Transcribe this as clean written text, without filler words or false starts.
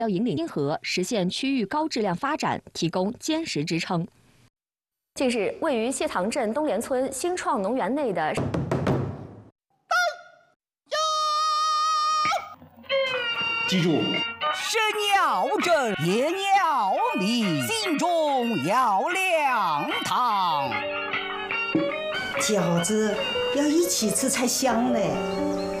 要引领泾河实现区域高质量发展提供坚实支撑。近日，位于谢塘镇东联村新创农园内的记住， 身要正，言要明，心中要亮堂。 饺子要一起吃才香呢。